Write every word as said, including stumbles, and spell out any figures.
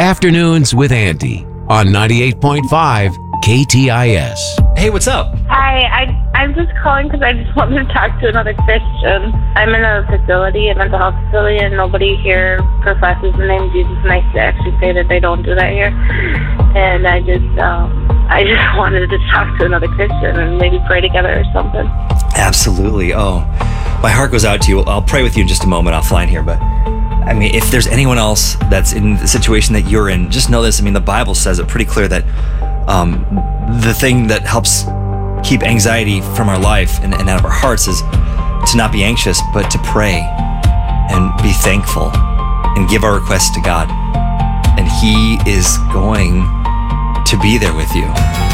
Afternoons with Andy on ninety-eight point five K T I S. Hey, what's up? Hi, I, I'm just calling because I just wanted to talk to another Christian. I'm in a facility, a mental health facility, and nobody here professes the name Jesus, and I actually say that they don't do that here. And I just, um, I just wanted to talk to another Christian and maybe pray together or something. Absolutely. Oh, my heart goes out to you. I'll pray with you in just a moment offline here, but I mean, if there's anyone else that's in the situation that you're in, just know this. I mean, the Bible says it pretty clear that um, the thing that helps keep anxiety from our life and, and out of our hearts is to not be anxious, but to pray and be thankful and give our requests to God. And He is going to be there with you.